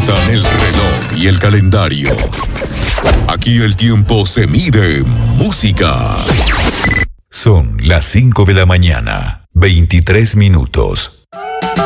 importan el reloj y el calendario. Aquí el tiempo se mide en música. Son las 5 de la mañana, 23 minutos.